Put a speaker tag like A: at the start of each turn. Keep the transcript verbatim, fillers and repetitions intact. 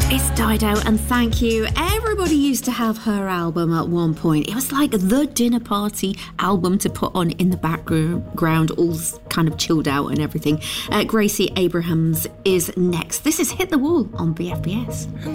A: It's died out, and thank you. Everybody used to have her album at one point. It was like the dinner party album to put on in the background, all kind of chilled out and everything. Uh, Gracie Abrahams is next. This is Hit the Wall on B F B S.